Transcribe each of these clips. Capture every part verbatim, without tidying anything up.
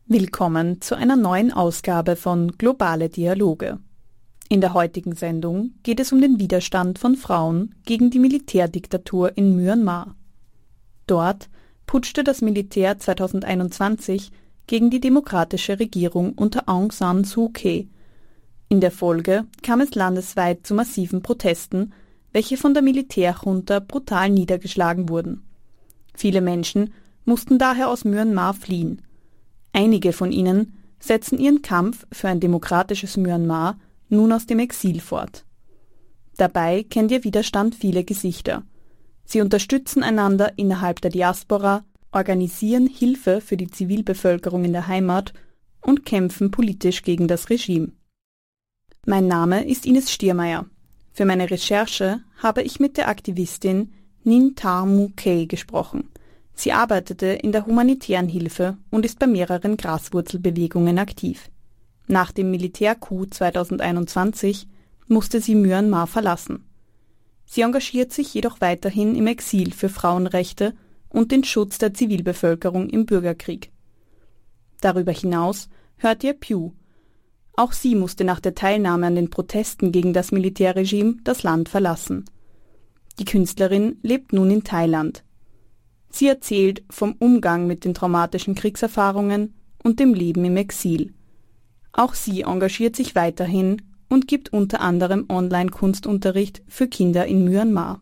Willkommen zu einer neuen Ausgabe von Globale Dialoge. In der heutigen Sendung geht es um den Widerstand von Frauen gegen die Militärdiktatur in Myanmar. Dort putschte das Militär zweitausendeinundzwanzig gegen die demokratische Regierung unter Aung San Suu Kyi. In der Folge kam es landesweit zu massiven Protesten, welche von der Militärjunta brutal niedergeschlagen wurden. Viele Menschen mussten daher aus Myanmar fliehen. Einige von ihnen setzen ihren Kampf für ein demokratisches Myanmar nun aus dem Exil fort. Dabei kennt ihr Widerstand viele Gesichter. Sie unterstützen einander innerhalb der Diaspora, organisieren Hilfe für die Zivilbevölkerung in der Heimat und kämpfen politisch gegen das Regime. Mein Name ist Ines Stiermeier. Für meine Recherche habe ich mit der Aktivistin Ninh Tha Muu Kay gesprochen. Sie arbeitete in der humanitären Hilfe und ist bei mehreren Graswurzelbewegungen aktiv. Nach dem Militärcoup zweitausendeinundzwanzig musste sie Myanmar verlassen. Sie engagiert sich jedoch weiterhin im Exil für Frauenrechte und den Schutz der Zivilbevölkerung im Bürgerkrieg. Darüber hinaus hört ihr Pugh. Auch sie musste nach der Teilnahme an den Protesten gegen das Militärregime das Land verlassen. Die Künstlerin lebt nun in Thailand. Sie erzählt vom Umgang mit den traumatischen Kriegserfahrungen und dem Leben im Exil. Auch sie engagiert sich weiterhin und gibt unter anderem Online-Kunstunterricht für Kinder in Myanmar.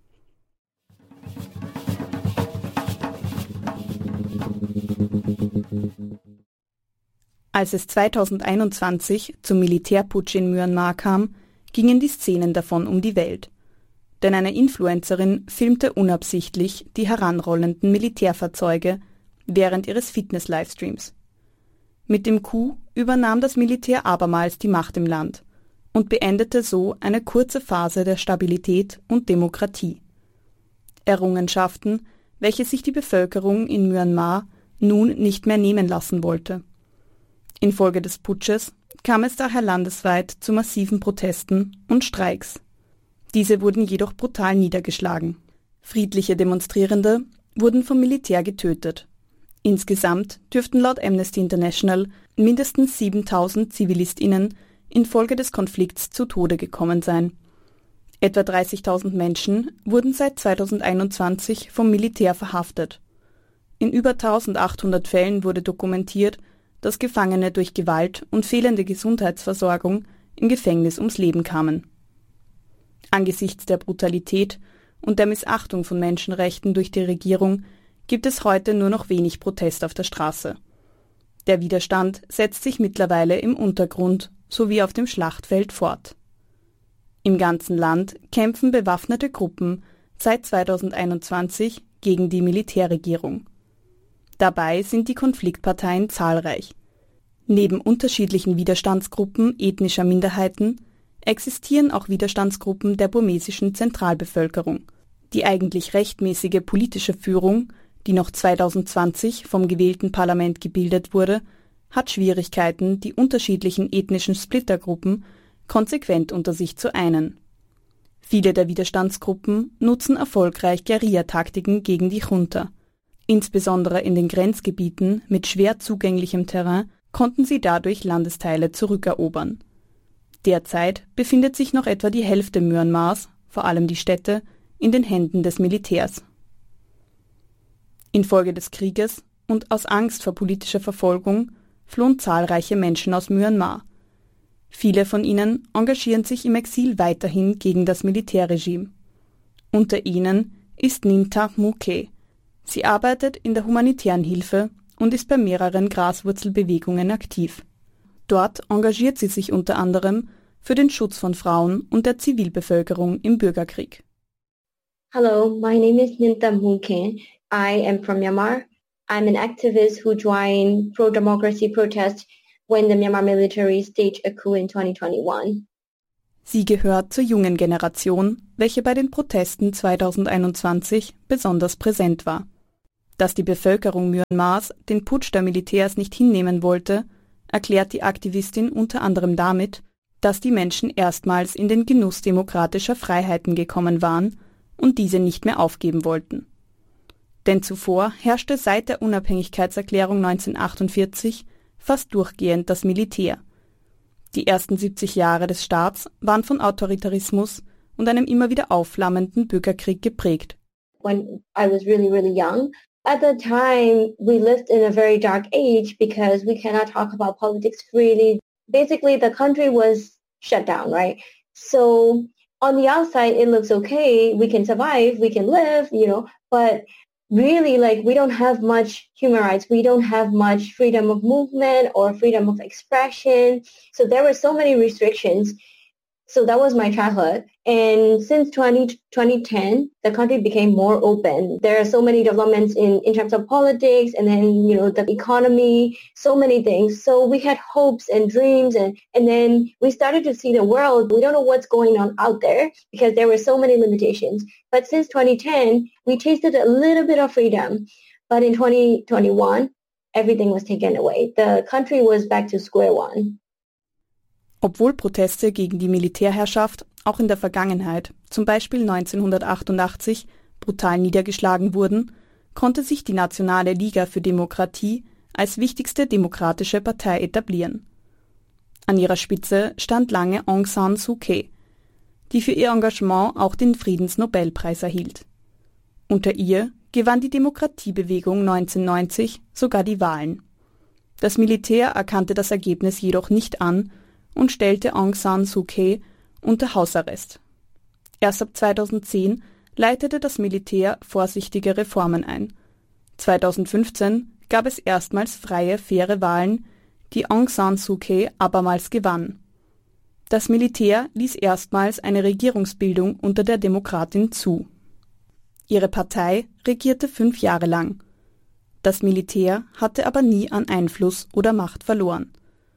Als es zweitausendeinundzwanzig zum Militärputsch in Myanmar kam, gingen die Szenen davon um die Welt. Denn eine Influencerin filmte unabsichtlich die heranrollenden Militärfahrzeuge während ihres Fitness-Livestreams. Mit dem Coup übernahm das Militär abermals die Macht im Land und beendete so eine kurze Phase der Stabilität und Demokratie. Errungenschaften, welche sich die Bevölkerung in Myanmar nun nicht mehr nehmen lassen wollte. Infolge des Putsches kam es daher landesweit zu massiven Protesten und Streiks. Diese wurden jedoch brutal niedergeschlagen. Friedliche Demonstrierende wurden vom Militär getötet. Insgesamt dürften laut Amnesty International mindestens siebentausend ZivilistInnen infolge des Konflikts zu Tode gekommen sein. Etwa dreißigtausend Menschen wurden seit zweitausendeinundzwanzig vom Militär verhaftet. In über eintausendachthundert Fällen wurde dokumentiert, dass Gefangene durch Gewalt und fehlende Gesundheitsversorgung im Gefängnis ums Leben kamen. Angesichts der Brutalität und der Missachtung von Menschenrechten durch die Regierung gibt es heute nur noch wenig Protest auf der Straße. Der Widerstand setzt sich mittlerweile im Untergrund sowie auf dem Schlachtfeld fort. Im ganzen Land kämpfen bewaffnete Gruppen seit zweitausendeinundzwanzig gegen die Militärregierung. Dabei sind die Konfliktparteien zahlreich. Neben unterschiedlichen Widerstandsgruppen ethnischer Minderheiten existieren auch Widerstandsgruppen der burmesischen Zentralbevölkerung. Die eigentlich rechtmäßige politische Führung, die noch zweitausendzwanzig vom gewählten Parlament gebildet wurde, hat Schwierigkeiten, die unterschiedlichen ethnischen Splittergruppen konsequent unter sich zu einen. Viele der Widerstandsgruppen nutzen erfolgreich Guerillataktiken gegen die Junta. Insbesondere in den Grenzgebieten mit schwer zugänglichem Terrain konnten sie dadurch Landesteile zurückerobern. Derzeit befindet sich noch etwa die Hälfte Myanmars, vor allem die Städte, in den Händen des Militärs. Infolge des Krieges und aus Angst vor politischer Verfolgung flohen zahlreiche Menschen aus Myanmar. Viele von ihnen engagieren sich im Exil weiterhin gegen das Militärregime. Unter ihnen ist Ninh Tha Muu Kay. Sie arbeitet in der humanitären Hilfe und ist bei mehreren Graswurzelbewegungen aktiv. Dort engagiert sie sich unter anderem für den Schutz von Frauen und der Zivilbevölkerung im Bürgerkrieg. Hello, my name is Ninh Tha Muu Kay. I am from Myanmar. I'm an activist who joined pro-democracy protests when the Myanmar military staged a coup in twenty twenty-one. Sie gehört zur jungen Generation, welche bei den Protesten zweitausendeinundzwanzig besonders präsent war. Dass die Bevölkerung Myanmars den Putsch der Militärs nicht hinnehmen wollte, erklärt die Aktivistin unter anderem damit, dass die Menschen erstmals in den Genuss demokratischer Freiheiten gekommen waren und diese nicht mehr aufgeben wollten. Denn zuvor herrschte seit der Unabhängigkeitserklärung neunzehnhundertachtundvierzig fast durchgehend das Militär. Die ersten siebzig Jahre des Staats waren von Autoritarismus und einem immer wieder aufflammenden Bürgerkrieg geprägt. When I was really, really young, at the time we lived in a very dark age because we cannot talk about politics freely. Basically, the country was shut down, right? So on the outside, it looks okay. We can survive, we can live, you know, but really, like, we don't have much human rights. We don't have much freedom of movement or freedom of expression. So there were so many restrictions. So that was my childhood. And since twenty ten, the country became more open. There are so many developments in, in terms of politics and then, you know, the economy, so many things. So we had hopes and dreams, and, and then we started to see the world. We don't know what's going on out there because there were so many limitations. But since twenty ten, we tasted a little bit of freedom. But in twenty twenty-one, everything was taken away. The country was back to square one. Obwohl Proteste gegen die Militärherrschaft auch in der Vergangenheit, zum Beispiel neunzehnhundertachtundachtzig, brutal niedergeschlagen wurden, konnte sich die Nationale Liga für Demokratie als wichtigste demokratische Partei etablieren. An ihrer Spitze stand lange Aung San Suu Kyi, die für ihr Engagement auch den Friedensnobelpreis erhielt. Unter ihr gewann die Demokratiebewegung neunzehnhundertneunzig sogar die Wahlen. Das Militär erkannte das Ergebnis jedoch nicht an und stellte Aung San Suu Kyi unter Hausarrest. Erst ab zweitausendzehn leitete das Militär vorsichtige Reformen ein. zweitausendfünfzehn gab es erstmals freie, faire Wahlen, die Aung San Suu Kyi abermals gewann. Das Militär ließ erstmals eine Regierungsbildung unter der Demokratin zu. Ihre Partei regierte fünf Jahre lang. Das Militär hatte aber nie an Einfluss oder Macht verloren.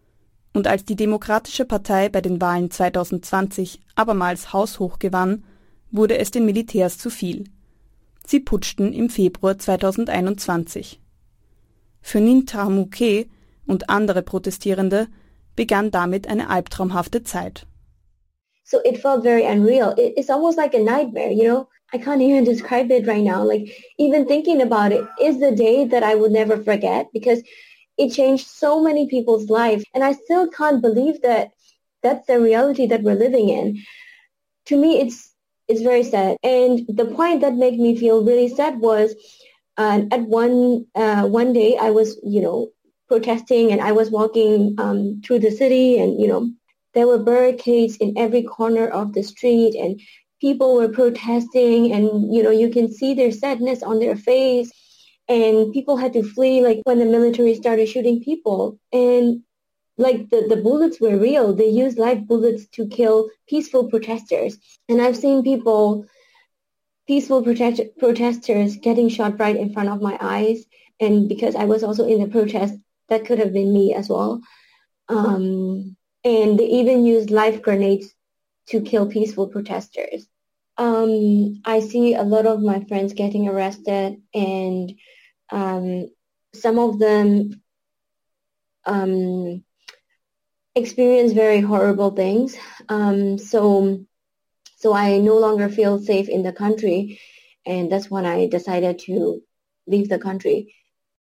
Und als die Demokratische Partei bei den Wahlen zweitausendzwanzig abermals haushoch gewann, wurde es den Militärs zu viel. Sie putschten im Februar zweitausendeinundzwanzig. Für Min Tha Muu Kyae und andere Protestierende begann damit eine albtraumhafte Zeit. So it felt very unreal. It, it's almost like a nightmare, you know? I can't even describe it right now. Like, even thinking about it is the day that I would never forget because it changed so many people's lives. And I still can't believe that that's the reality that we're living in. To me, it's it's very sad. And the point that made me feel really sad was uh, at one uh, one day I was, you know, protesting and I was walking um, through the city and, you know, there were barricades in every corner of the street and people were protesting and, you know, you can see their sadness on their face. And people had to flee, like, when the military started shooting people. And, like, the, the bullets were real. They used live bullets to kill peaceful protesters. And I've seen people, peaceful protest, protesters getting shot right in front of my eyes. And because I was also in the protest, that could have been me as well. Um, and they even used live grenades to kill peaceful protesters. Um, I see a lot of my friends getting arrested, and um, some of them um, experience very horrible things. Um, so, so I no longer feel safe in the country, and that's when I decided to leave the country.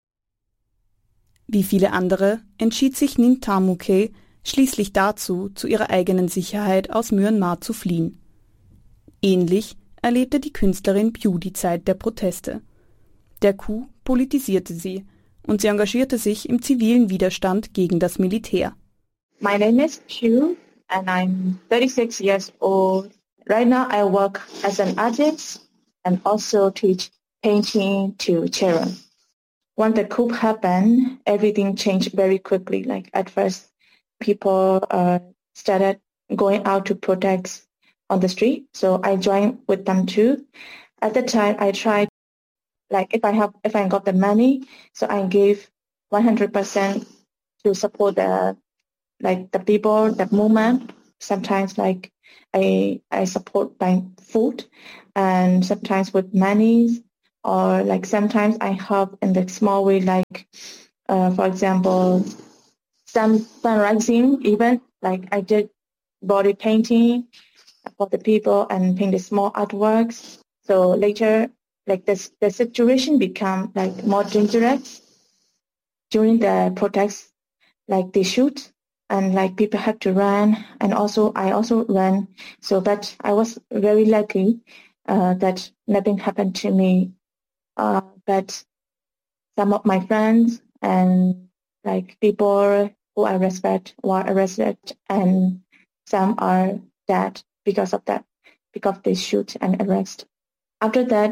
Wie viele andere entschied sich Min Tha Muu Kyae schließlich dazu, zu ihrer eigenen Sicherheit aus Myanmar zu fliehen. Ähnlich erlebte die Künstlerin Pyu die Zeit der Proteste. Der Coup politisierte sie und sie engagierte sich im zivilen Widerstand gegen das Militär. My name is Pyu and I'm thirty-six years old. Right now I work as an artist and also teach painting to children. When the coup happened, everything changed very quickly. Like at first, people uh, started going out to protest on the street, so I joined with them too. At the time, I tried, like if I have, if I got the money, so I gave one hundred percent to support the, like the people, the movement. Sometimes, like I I support by food, and sometimes with money, or like sometimes I help in the small way, like uh, for example, some fundraising event, like I did body painting for the people and painted small artworks. So later, like this, the situation become like more dangerous during the protests. like they shoot and like people have to run, and also I also ran. So but I was very lucky uh, that nothing happened to me. Uh, but some of my friends and like people who I respect were arrested, and some are dead because of that, because they shoot and arrest. After that,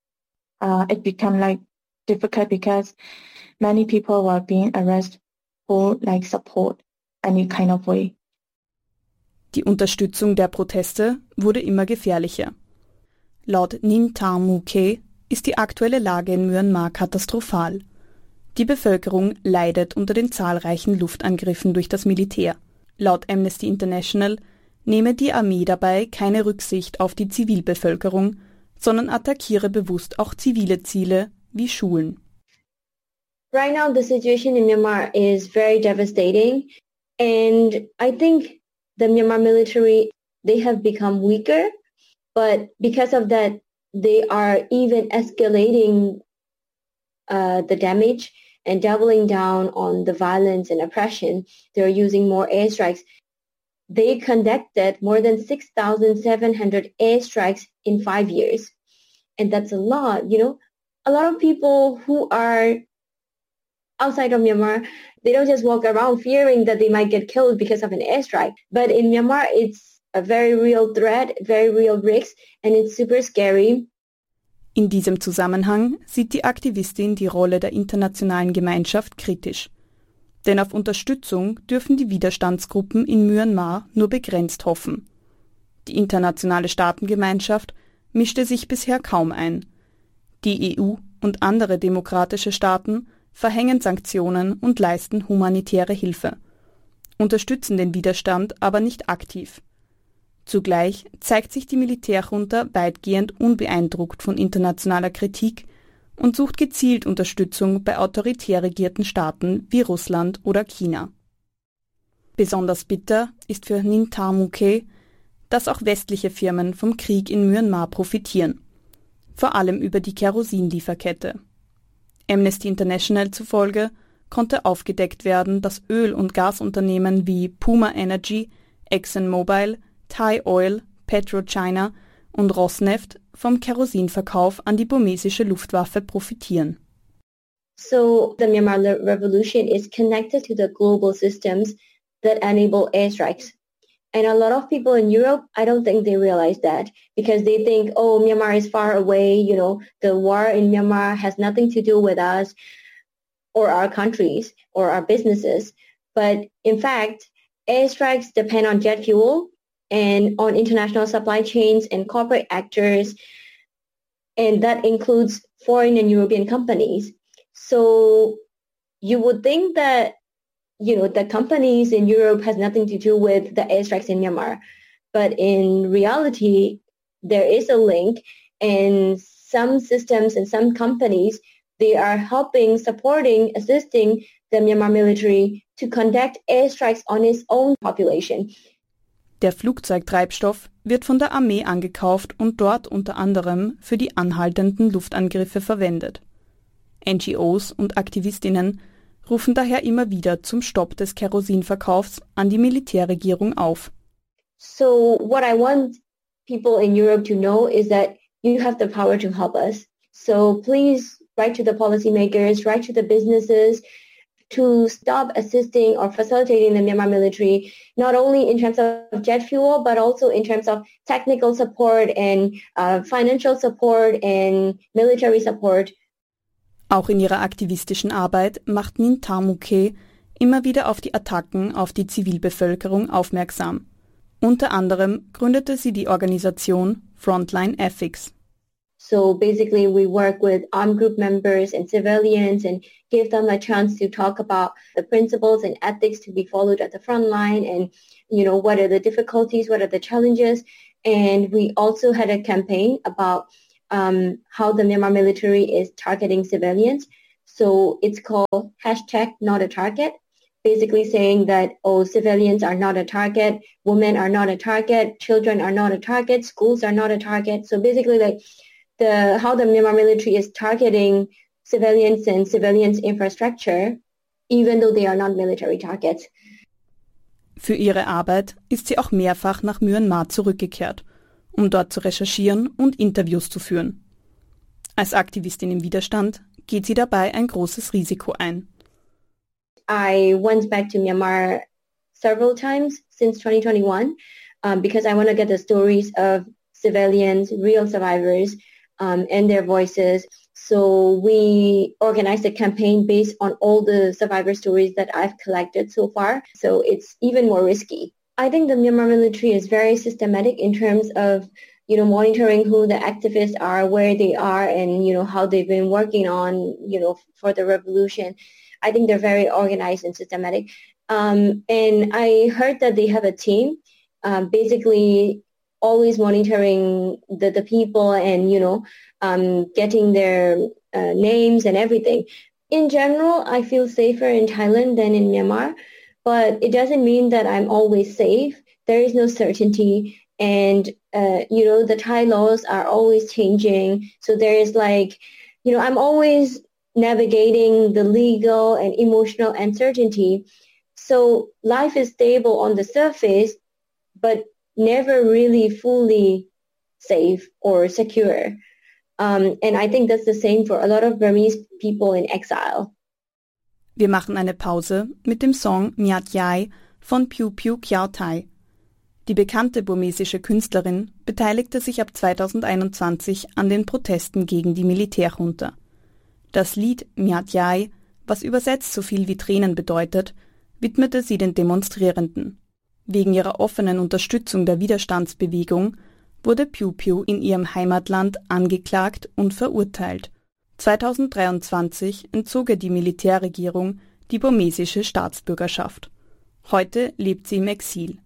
uh, it became like difficult because many people were being arrested who like support any kind of way. Die Unterstützung der Proteste wurde immer gefährlicher. Laut Ninh Tham Mue Kea ist die aktuelle Lage in Myanmar katastrophal. Die Bevölkerung leidet unter den zahlreichen Luftangriffen durch das Militär. Laut Amnesty International nehme die Armee dabei keine Rücksicht auf die Zivilbevölkerung, sondern attackiere bewusst auch zivile Ziele wie Schulen. Right now, the situation in Myanmar is very devastating, and I think the Myanmar military, they have become weaker, but because of that, they are even escalating uh, the damage and doubling down on the violence and oppression. They're using more airstrikes. They conducted more than six thousand seven hundred airstrikes in five years, and that's a lot. You know, a lot of people who are outside of Myanmar, they don't just walk around fearing that they might get killed because of an airstrike. But in Myanmar, it's a very real threat, very real risk, and it's super scary. In diesem Zusammenhang sieht die Aktivistin die Rolle der internationalen Gemeinschaft kritisch. Denn auf Unterstützung dürfen die Widerstandsgruppen in Myanmar nur begrenzt hoffen. Die internationale Staatengemeinschaft mischte sich bisher kaum ein. Die E U und andere demokratische Staaten verhängen Sanktionen und leisten humanitäre Hilfe, unterstützen den Widerstand aber nicht aktiv. Zugleich zeigt sich die Militärjunta weitgehend unbeeindruckt von internationaler Kritik und sucht gezielt Unterstützung bei autoritär regierten Staaten wie Russland oder China. Besonders bitter ist für Ninh Tham Mue Kea, dass auch westliche Firmen vom Krieg in Myanmar profitieren, vor allem über die Kerosinlieferkette. Amnesty International zufolge konnte aufgedeckt werden, dass Öl- und Gasunternehmen wie Puma Energy, ExxonMobil, Thai Oil, PetroChina und Rosneft vom Kerosinverkauf an die burmesische Luftwaffe profitieren. So the Myanmar revolution is connected to the global systems that enable airstrikes. And a lot of people in Europe, I don't think they realize that, because they think, oh, Myanmar is far away, you know, the war in Myanmar has nothing to do with us or our countries or our businesses. But in fact, airstrikes depend on jet fuel and on international supply chains and corporate actors, and that includes foreign and European companies. So you would think that, you know, the companies in Europe has nothing to do with the airstrikes in Myanmar. But in reality, there is a link, and some systems and some companies, they are helping, supporting, assisting the Myanmar military to conduct airstrikes on its own population. Der Flugzeugtreibstoff wird von der Armee angekauft und dort unter anderem für die anhaltenden Luftangriffe verwendet. N G Os und Aktivistinnen rufen daher immer wieder zum Stopp des Kerosinverkaufs an die Militärregierung auf. So what I want people in Europe to know is that you have the power to help us. So please write to the policymakers, write to the businesses to stop assisting or facilitating the Myanmar military, not only in terms of jet fuel, but also in terms of technical support and uh, financial support and military support. Auch in ihrer aktivistischen Arbeit macht Ninh Tham Mue Kea immer wieder auf die Attacken auf die Zivilbevölkerung aufmerksam. Unter anderem gründete sie die Organisation Frontline Ethics. So basically we work with armed group members and civilians and give them a chance to talk about the principles and ethics to be followed at the front line, and, you know, what are the difficulties, what are the challenges. And we also had a campaign about um, how the Myanmar military is targeting civilians. So it's called hashtag not a target, basically saying that, oh, civilians are not a target, women are not a target, children are not a target, schools are not a target. So basically like the how the Myanmar military is targeting civilians and civilians' infrastructure even though they are not military targets. Für ihre Arbeit ist sie auch mehrfach nach Myanmar zurückgekehrt, um dort zu recherchieren und Interviews zu führen. Als Aktivistin im Widerstand geht sie dabei ein großes Risiko ein. I went back to Myanmar several times since twenty twenty-one um, because I want to get the stories of civilians, real survivors, um, and their voices. So we organized a campaign based on all the survivor stories that I've collected so far. So it's even more risky. I think the Myanmar military is very systematic in terms of, you know, monitoring who the activists are, where they are, and, you know, how they've been working on, you know, for the revolution. I think they're very organized and systematic. Um, and I heard that they have a team, um, basically always monitoring the, the people and, you know, um, getting their uh, names and everything. In general, I feel safer in Thailand than in Myanmar, but it doesn't mean that I'm always safe. There is no certainty. And, uh, you know, the Thai laws are always changing. So there is like, you know, I'm always navigating the legal and emotional uncertainty. So life is stable on the surface, but never really fully safe or secure. Um, and I think that's the same for a lot of Burmese people in exile. Wir machen eine Pause mit dem Song Myat Yai von Piu Piu Kyaw Thai. Die bekannte burmesische Künstlerin beteiligte sich ab zweitausendeinundzwanzig an den Protesten gegen die Militärjunta. Das Lied Myat Yai, was übersetzt so viel wie Tränen bedeutet, widmete sie den Demonstrierenden. Wegen ihrer offenen Unterstützung der Widerstandsbewegung wurde Piu Piu in ihrem Heimatland angeklagt und verurteilt. zweitausenddreiundzwanzig entzog ihr die Militärregierung die burmesische Staatsbürgerschaft. Heute lebt sie im Exil.